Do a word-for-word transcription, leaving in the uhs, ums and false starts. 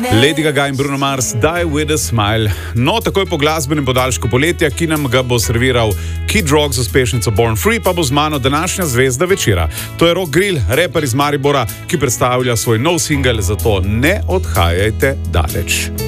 Lady Gaga in Bruno Mars, Die With A Smile. No, takoj po glasbenem podaljšku poletja, ki nam ga bo serviral Kid Rock z uspešnico Born Free, pa bo z mano današnja zvezda večera. To je Rok Grill, reper iz Maribora, ki predstavlja svoj nov singel, zato ne odhajajte daleč.